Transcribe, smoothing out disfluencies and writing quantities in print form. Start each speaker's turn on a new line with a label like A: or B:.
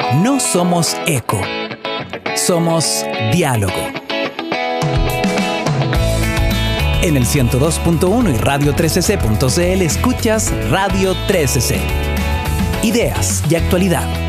A: No somos eco, somos diálogo. En el 102.1 y radio13c.cl escuchas Radio 13C. Ideas y actualidad.